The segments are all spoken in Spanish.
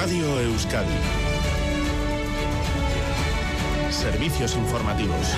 Radio Euskadi. Servicios informativos.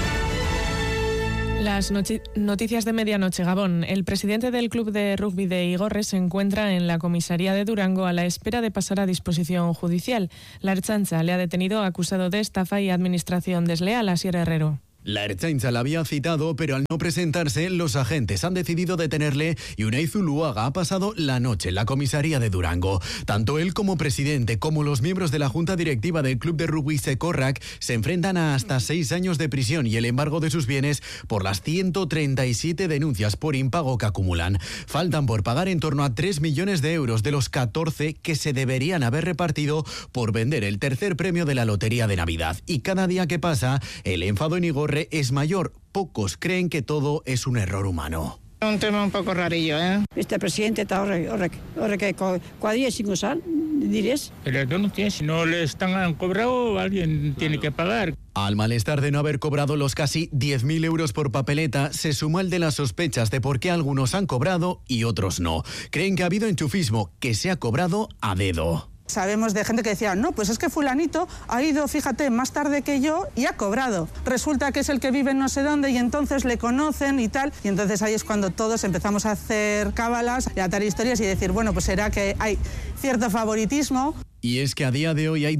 Las noticias de medianoche. Gabón. El presidente del club de rugby de Igorre se encuentra en la comisaría de Durango a la espera de pasar a disposición judicial. La Ertzaintza le ha detenido acusado de estafa y administración desleal. Asier Herrero. La Ertzaintza la había citado, pero al no presentarse, los agentes han decidido detenerle y Unai Zuluaga ha pasado la noche en la comisaría de Durango. Tanto él como presidente, como los miembros de la junta directiva del club de rugby Sekorrak, se enfrentan a hasta 6 años de prisión y el embargo de sus bienes por las 137 denuncias por impago que acumulan. Faltan por pagar en torno a 3 millones de euros de los 14 que se deberían haber repartido por vender el tercer premio de la Lotería de Navidad. Y cada día que pasa, el enfado en Igorre es mayor. Pocos creen que todo es un error humano. Un tema un poco rarillo, Este presidente está horrek cuadrilla sin usar, dirías. Pero tú no tienes, si no le están cobrado, alguien tiene que pagar. Al malestar de no haber cobrado los casi 10.000 euros por papeleta, se suma el de las sospechas de por qué algunos han cobrado y otros no. Creen que ha habido enchufismo, que se ha cobrado a dedo. Sabemos de gente que decía, no, pues es que fulanito ha ido, fíjate, más tarde que yo y ha cobrado. Resulta que es el que vive en no sé dónde y entonces le conocen y tal. Y entonces ahí es cuando todos empezamos a hacer cábalas y a atar historias y decir, bueno, pues será que hay cierto favoritismo. Y es que a día de hoy hay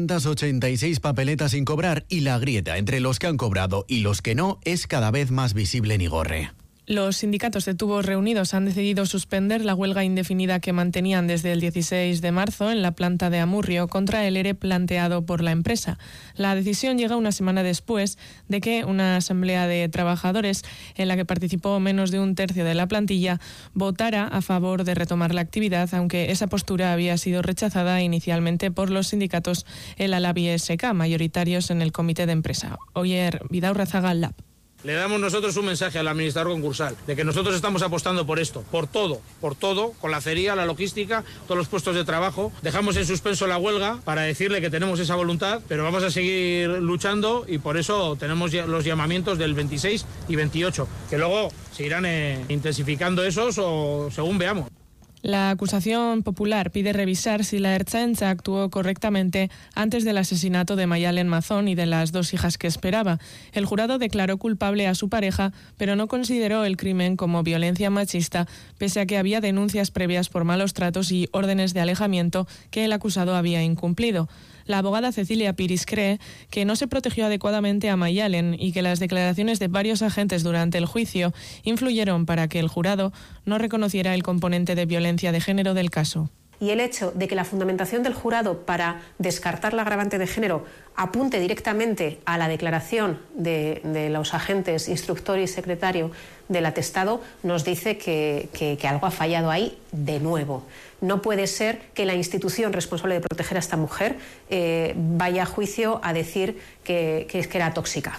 286 papeletas sin cobrar y la grieta entre los que han cobrado y los que no es cada vez más visible en Igorre. Los sindicatos de tubos reunidos han decidido suspender la huelga indefinida que mantenían desde el 16 de marzo en la planta de Amurrio contra el ERE planteado por la empresa. La decisión llega una semana después de que una asamblea de trabajadores, en la que participó menos de un tercio de la plantilla, votara a favor de retomar la actividad, aunque esa postura había sido rechazada inicialmente por los sindicatos El Alabi SK, mayoritarios en el comité de empresa. Oyer Vidaurrazaga Lab. Le damos nosotros un mensaje al administrador concursal de que nosotros estamos apostando por esto, por todo, con la acería, la logística, todos los puestos de trabajo. Dejamos en suspenso la huelga para decirle que tenemos esa voluntad, pero vamos a seguir luchando y por eso tenemos los llamamientos del 26 y 28, que luego se irán intensificando esos o según veamos. La acusación popular pide revisar si la Ertzaintza actuó correctamente antes del asesinato de Mayalen Mazón y de las 2 hijas que esperaba. El jurado declaró culpable a su pareja, pero no consideró el crimen como violencia machista, pese a que había denuncias previas por malos tratos y órdenes de alejamiento que el acusado había incumplido. La abogada Cecilia Piris cree que no se protegió adecuadamente a Mayalen y que las declaraciones de varios agentes durante el juicio influyeron para que el jurado no reconociera el componente de violencia de género del caso. Y el hecho de que la fundamentación del jurado para descartar la agravante de género apunte directamente a la declaración de los agentes instructor y secretario del atestado nos dice que algo ha fallado ahí de nuevo. No puede ser que la institución responsable de proteger a esta mujer vaya a juicio a decir que era tóxica.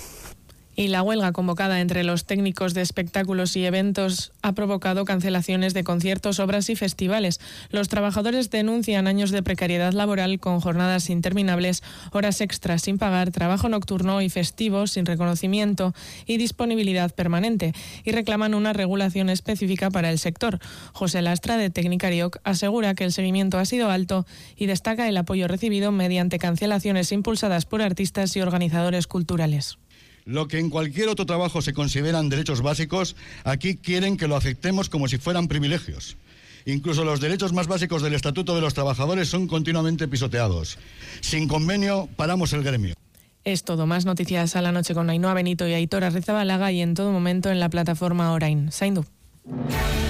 Y la huelga convocada entre los técnicos de espectáculos y eventos ha provocado cancelaciones de conciertos, obras y festivales. Los trabajadores denuncian años de precariedad laboral con jornadas interminables, horas extras sin pagar, trabajo nocturno y festivo sin reconocimiento y disponibilidad permanente, y reclaman una regulación específica para el sector. José Lastra, de Tecnicarioc, asegura que el seguimiento ha sido alto y destaca el apoyo recibido mediante cancelaciones impulsadas por artistas y organizadores culturales. Lo que en cualquier otro trabajo se consideran derechos básicos, aquí quieren que lo aceptemos como si fueran privilegios. Incluso los derechos más básicos del Estatuto de los Trabajadores son continuamente pisoteados. Sin convenio, paramos el gremio. Es todo. Más noticias a la noche con Ainhoa Benito y Aitor Arrizabalaga y en todo momento en la plataforma Orain. Zaindu.